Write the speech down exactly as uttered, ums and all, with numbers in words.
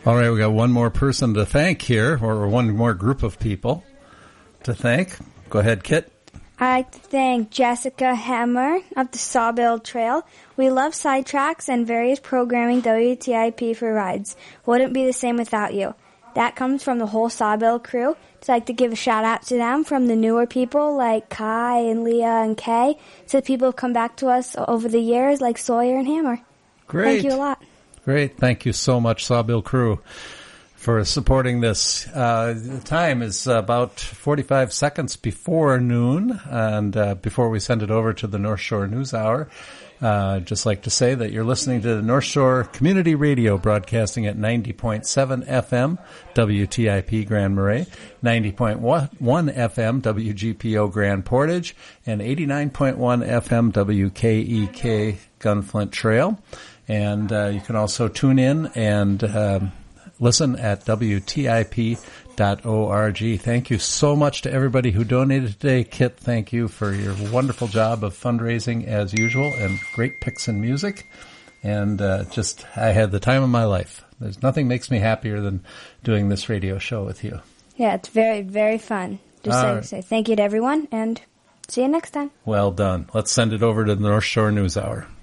All right, we got one more person to thank here, or one more group of people to thank. Go ahead, Kit. I'd like to thank Jessica Hammer of the Sawbill Trail. We love sidetracks and various programming W T I P for rides. Wouldn't be the same without you. That comes from the whole Sawbill crew. I'd like to give a shout out to them from the newer people like Kai and Leah and Kay. So people have come back to us over the years like Sawyer and Hammer. Great. Thank you a lot. Great. Thank you so much, Sawbill crew, for supporting this. Uh, the time is about forty-five seconds before noon, and uh, before we send it over to the North Shore News Hour, uh, I'd just like to say that you're listening to the North Shore Community Radio, broadcasting at ninety point seven F M, W T I P Grand Marais, ninety point one F M, W G P O Grand Portage, and eighty-nine point one F M, W K E K Gunflint Trail. And uh, you can also tune in and um, listen at W T I P dot org. Thank you so much to everybody who donated today. Kit, thank you for your wonderful job of fundraising as usual, and great picks and music. And uh, just, I had the time of my life. There's nothing makes me happier than doing this radio show with you. Yeah, it's very, very fun. Just like to say thank you to everyone, and see you next time. Well done. Let's send it over to the North Shore News Hour.